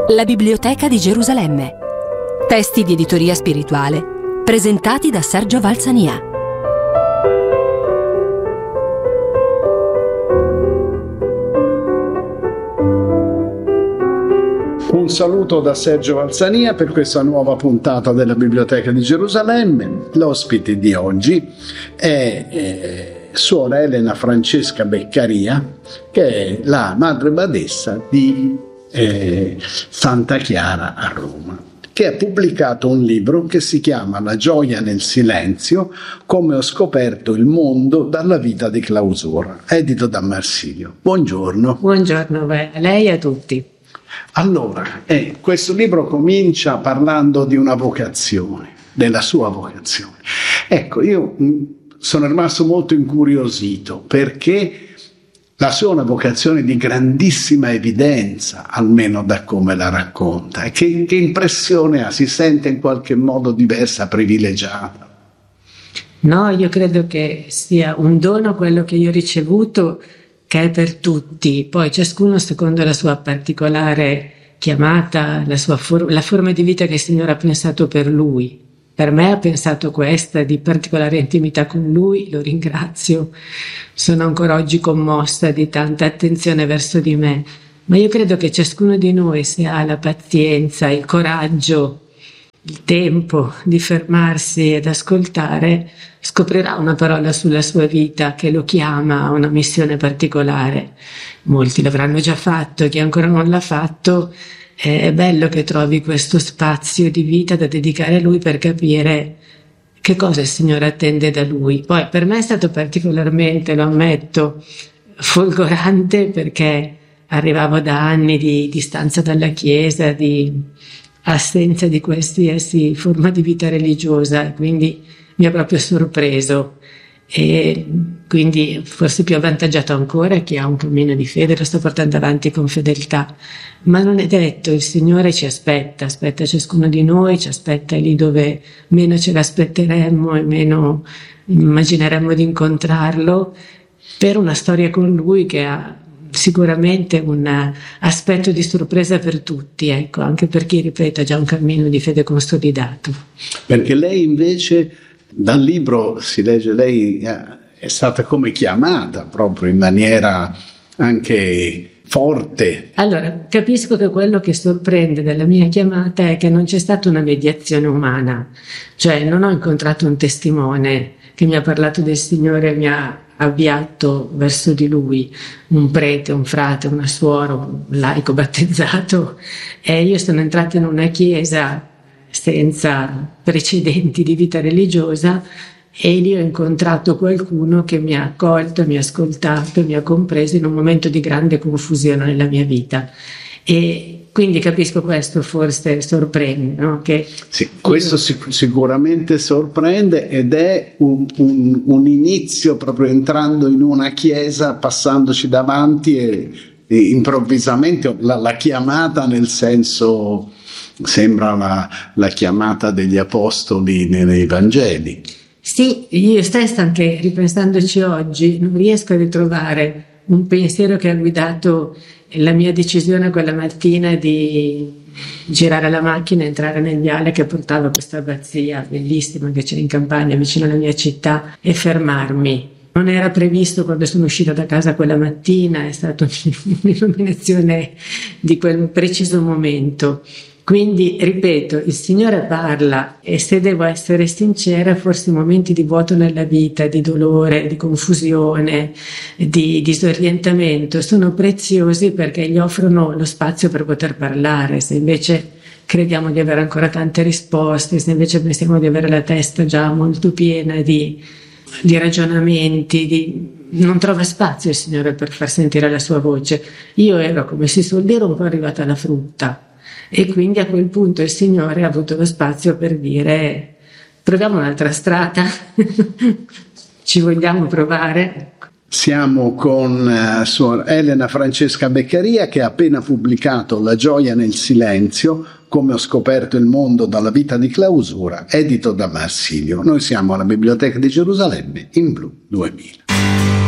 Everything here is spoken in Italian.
La Biblioteca di Gerusalemme. Testi di editoria spirituale presentati da Sergio Valsania. Un saluto da Sergio Valsania per questa nuova puntata della Biblioteca di Gerusalemme. L'ospite di oggi è Suor Elena Francesca Beccaria, che è la madre badessa di Santa Chiara a Roma, che ha pubblicato un libro che si chiama La gioia nel silenzio, come ho scoperto il mondo dalla vita di clausura, edito da Marsilio. Buongiorno. Buongiorno a lei e a tutti. Allora, questo libro comincia parlando di una vocazione, della sua vocazione. Ecco, io sono rimasto molto incuriosito perché la sua è una vocazione di grandissima evidenza, almeno da come la racconta. E che impressione ha? Si sente in qualche modo diversa, privilegiata? No, io credo che sia un dono quello che io ho ricevuto, che è per tutti. Poi ciascuno secondo la sua particolare chiamata, la forma di vita che il Signore ha pensato per lui. Per me ha pensato questa, di particolare intimità con Lui, lo ringrazio, sono ancora oggi commossa di tanta attenzione verso di me, ma io credo che ciascuno di noi, se ha la pazienza, il coraggio, il tempo di fermarsi ed ascoltare, scoprirà una parola sulla sua vita che lo chiama a una missione particolare. Molti l'avranno già fatto, chi ancora non l'ha fatto, è bello che trovi questo spazio di vita da dedicare a Lui per capire che cosa il Signore attende da Lui. Poi per me è stato particolarmente, lo ammetto, folgorante, perché arrivavo da anni di distanza dalla Chiesa, di assenza di qualsiasi forma di vita religiosa, e quindi mi ha proprio sorpreso. E quindi forse più avvantaggiato ancora chi ha un cammino di fede, lo sta portando avanti con fedeltà, ma non è detto, il Signore ci aspetta ciascuno di noi, ci aspetta lì dove meno ce l'aspetteremmo e meno immagineremmo di incontrarlo, per una storia con Lui che ha sicuramente un aspetto di sorpresa per tutti, ecco, anche per chi, ripeto, ha già un cammino di fede consolidato. Perché lei invece, dal libro si legge, lei è stata come chiamata proprio in maniera anche forte. Allora, capisco che quello che sorprende della mia chiamata è che non c'è stata una mediazione umana, cioè non ho incontrato un testimone che mi ha parlato del Signore e mi ha avviato verso di Lui, un prete, un frate, una suora, un laico battezzato, e io sono entrata in una chiesa senza precedenti di vita religiosa e lì ho incontrato qualcuno che mi ha accolto, mi ha ascoltato, mi ha compreso in un momento di grande confusione nella mia vita. E quindi capisco, questo forse sorprende, no? Che sì, questo sicuramente sorprende, ed è un inizio proprio entrando in una chiesa, passandoci davanti e improvvisamente la chiamata, nel senso, sembra la chiamata degli apostoli nei Vangeli. Sì, io stessa, anche ripensandoci oggi, non riesco a ritrovare un pensiero che ha guidato la mia decisione quella mattina di girare la macchina, entrare nel viale che portava a questa abbazia bellissima che c'è in campagna vicino alla mia città e fermarmi. Non era previsto quando sono uscita da casa quella mattina, è stata un'illuminazione di quel preciso momento. Quindi, ripeto, il Signore parla, e se devo essere sincera, forse i momenti di vuoto nella vita, di dolore, di confusione, di disorientamento sono preziosi perché gli offrono lo spazio per poter parlare. Se invece crediamo di avere ancora tante risposte, se invece pensiamo di avere la testa già molto piena di ragionamenti, non trova spazio il Signore per far sentire la sua voce. Io ero, come si suol dire, un po' arrivata alla frutta. E quindi a quel punto il Signore ha avuto lo spazio per dire: proviamo un'altra strada, ci vogliamo provare? Siamo con Suor Elena Francesca Beccaria, che ha appena pubblicato La gioia nel silenzio, come ho scoperto il mondo dalla vita di clausura, edito da Marsilio. Noi siamo alla Biblioteca di Gerusalemme in Blu 2000.